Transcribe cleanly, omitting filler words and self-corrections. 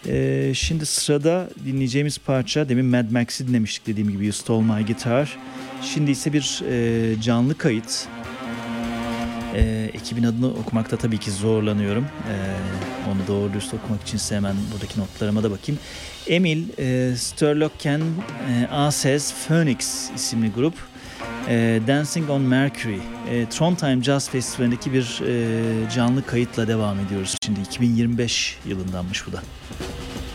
Şimdi sırada dinleyeceğimiz parça, demin Mad Max'i dinlemiştik dediğim gibi, You Stole My Guitar. Şimdi ise bir canlı kayıt. Ekibin adını okumakta tabii ki zorlanıyorum. Onu doğru dürüst okumak için hemen buradaki notlarıma da bakayım. Emil Sturlocken Aces Phoenix isimli grup. Dancing on Mercury. Trondheim Jazz Festivali'ndeki bir canlı kayıtla devam ediyoruz. Şimdi 2025 yılındanmış bu da.